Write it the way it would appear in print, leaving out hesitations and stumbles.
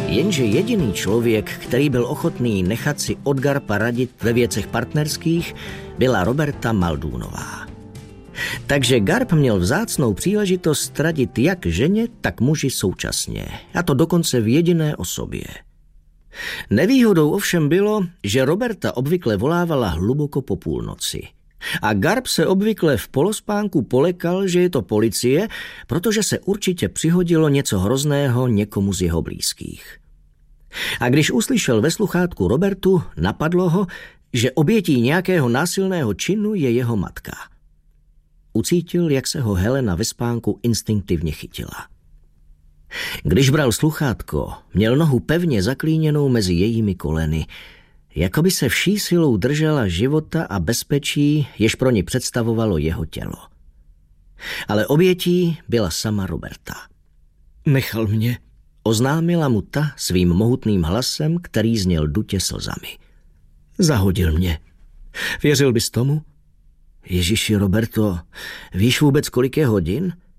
Jenže jediný člověk, který byl ochotný nechat si od Garpa radit ve věcech partnerských, byla Roberta Muldoonová. Takže Garp měl vzácnou příležitost radit jak ženě, tak muži současně, a to dokonce v jediné osobě. Nevýhodou ovšem bylo, že Roberta obvykle volávala hluboko po půlnoci. A Garp se obvykle v polospánku polekal, že je to policie, protože se určitě přihodilo něco hrozného někomu z jeho blízkých. A když uslyšel ve sluchátku Robertu, napadlo ho, že obětí nějakého násilného činu je jeho matka. Ucítil, jak se ho Helena ve spánku instinktivně chytila. Když bral sluchátko, měl nohu pevně zaklíněnou mezi jejími koleny, jako by se vší silou držela života a bezpečí, jež pro ní představovalo jeho tělo. Ale obětí byla sama Roberta. Nechal mě, oznámila mu ta svým mohutným hlasem, který zněl dutě slzami. Zahodil mě. Věřil bys tomu? Ježiši, Roberto, víš vůbec, kolik je hodin?